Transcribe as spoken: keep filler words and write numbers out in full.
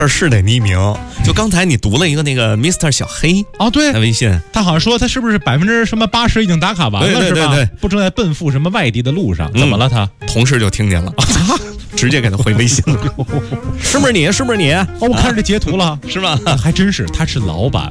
是得匿名。就刚才你读了一个那个 mister 小黑哦，对， 在微信， 他好像说他是不是百分之什么八十已经打卡完了， 对对对对是吧？不正在奔赴什么外地的路上？怎么了他？ 同事就听见了，直接给他回微信了，是不是你？是不是你？ 哦，我看着这截图了， 是吧？ 还真是，他是老板。